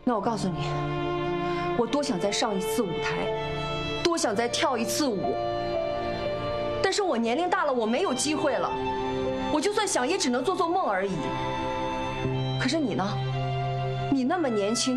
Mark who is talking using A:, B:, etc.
A: 那我告诉你，我多想再上一次舞台，多想再跳一次舞。但是我年龄大了，我没有机会了。我就算想，也只能做做梦而已。可是你呢？你那么年轻，